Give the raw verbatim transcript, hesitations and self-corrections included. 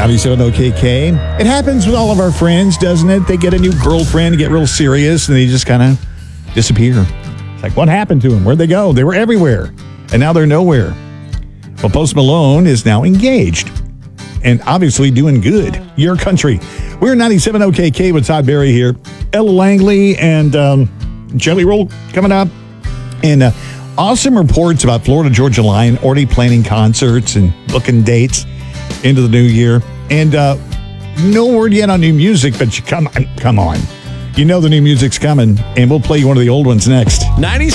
ninety-seven O K K. It happens with all of our friends, doesn't it? They get a new girlfriend, get real serious, and they just kind of disappear. It's like, what happened to them? Where'd they go? They were everywhere, and now they're nowhere. Well, Post Malone is now engaged and obviously doing good. Your country. We're ninety-seven O K K with Todd Berry here. Ella Langley and um, Jelly Roll coming up. And uh, awesome reports about Florida Georgia Line already planning concerts and booking dates into the new year. And uh, no word yet on new music, but you come on, come on. You know the new music's coming, and we'll play you one of the old ones next. ninety